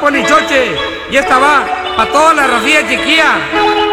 pone choche. Y esta va para toda la Rafía chiquilla.